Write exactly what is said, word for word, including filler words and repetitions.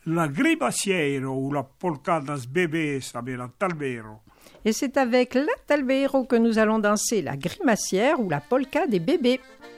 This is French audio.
La grimaciero ou la polka das bebés à Talbero. Et c'est avec la Talbero que nous allons danser la grimacière ou la polka des bébés.